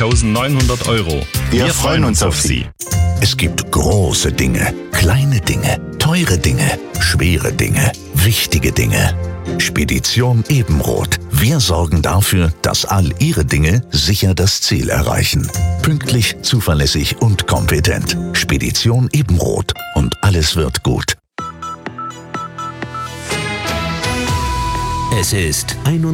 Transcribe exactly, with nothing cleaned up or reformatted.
zweitausendneunhundert Euro. Wir, Wir freuen uns auf Sie. Es gibt große Dinge, kleine Dinge, teure Dinge, schwere Dinge, wichtige Dinge. Spedition Ebenroth. Wir sorgen dafür, dass all Ihre Dinge sicher das Ziel erreichen. Pünktlich, zuverlässig und kompetent. Spedition Ebenroth. Und alles wird gut. Es ist einundzwanzig